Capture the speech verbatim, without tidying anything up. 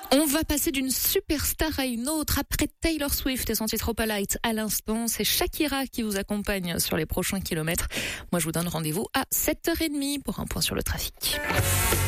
On va passer d'une superstar à une autre. Après Taylor Swift et son titre Opalite à l'instant, c'est Shakira qui vous accompagne sur les prochains kilomètres. Moi, je vous donne rendez-vous à sept heures trente pour un point sur le trafic.